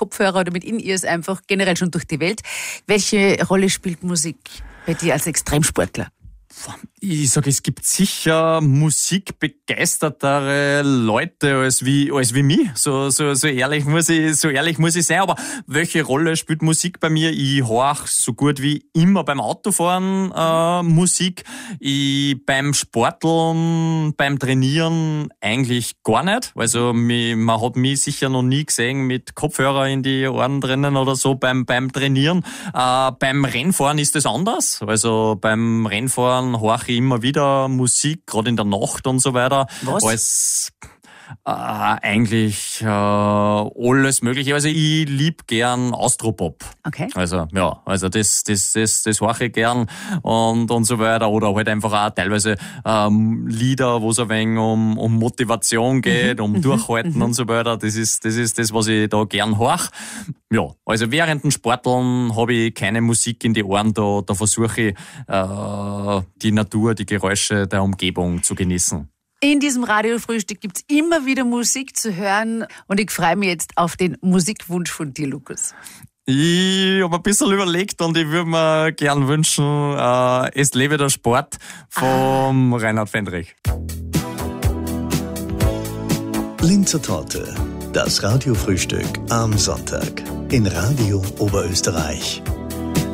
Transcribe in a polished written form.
Kopfhörer oder mit In-Ears einfach generell schon durch die Welt. Welche Rolle spielt Musik bei dir als Extremsportler? Ich sage, es gibt sicher musikbegeistertere Leute als wie mich. So ehrlich muss ich sein. Aber welche Rolle spielt Musik bei mir? Ich horch so gut wie immer beim Autofahren Musik. Beim Sporteln, beim Trainieren eigentlich gar nicht. Also man hat mich sicher noch nie gesehen mit Kopfhörer in die Ohren drinnen oder so beim Trainieren. Beim Rennfahren ist das anders. Also beim Rennfahren horche ich immer wieder Musik, gerade in der Nacht und so weiter. Was? Eigentlich alles Mögliche. Also ich lieb gern Austropop. Okay. Also das horche ich gern und so weiter. Oder halt einfach auch teilweise Lieder, wo es ein wenig um Motivation geht, um Durchhalten und so weiter. Das ist das, was ich da gern horch. Ja, also während dem Sporteln habe ich keine Musik in die Ohren. Da versuche ich die Natur, die Geräusche der Umgebung zu genießen. In diesem Radiofrühstück gibt's immer wieder Musik zu hören und ich freue mich jetzt auf den Musikwunsch von dir, Lukas. Ich habe ein bisschen überlegt und ich würde mir gern wünschen, Es lebe der Sport vom Reinhard Fendrich. Linzer Torte, das Radiofrühstück am Sonntag in Radio Oberösterreich.